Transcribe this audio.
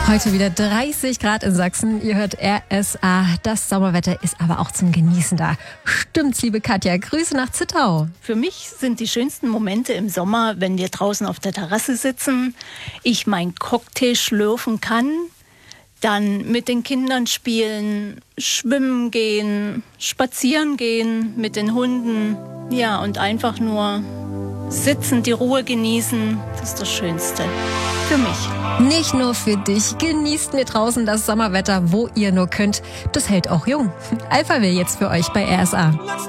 Heute wieder 30 Grad in Sachsen. Ihr hört RSA. Das Sommerwetter ist aber auch zum Genießen da. Stimmt's, liebe Katja? Grüße nach Zittau. Für mich sind die schönsten Momente im Sommer, wenn wir draußen auf der Terrasse sitzen, ich meinen Cocktail schlürfen kann, dann mit den Kindern spielen, schwimmen gehen, spazieren gehen mit den Hunden. Ja, und einfach nur sitzen, die Ruhe genießen. Das ist das Schönste für mich. Nicht nur für dich. Genießt mir draußen das Sommerwetter, wo ihr nur könnt. Das hält auch jung. Alpha will jetzt für euch bei RSA.